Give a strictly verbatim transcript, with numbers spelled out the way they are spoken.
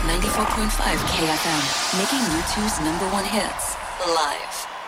ninety-four point five K F M, making U two's number one hits live.